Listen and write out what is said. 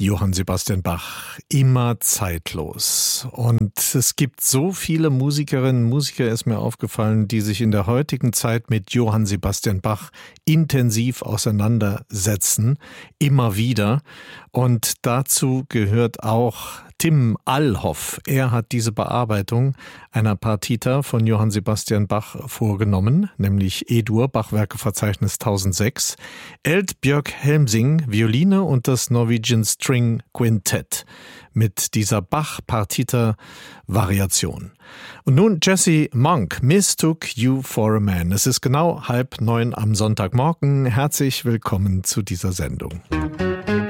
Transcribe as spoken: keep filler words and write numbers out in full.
Johann Sebastian Bach, immer zeitlos. Und es gibt so viele Musikerinnen und Musiker, ist mir aufgefallen, die sich in der heutigen Zeit mit Johann Sebastian Bach intensiv auseinandersetzen, immer wieder. Und dazu gehört auch Tim Allhoff. Er hat diese Bearbeitung einer Partita von Johann Sebastian Bach vorgenommen, nämlich E-Dur, Bachwerkeverzeichnis tausendsechs, Eldbjörg Helmsing, Violine und das Norwegian String Quintett mit dieser Bach-Partita-Variation. Und nun Jesse Monk, Mistook You for a Man. Es ist genau halb neun am Sonntagmorgen. Herzlich willkommen zu dieser Sendung.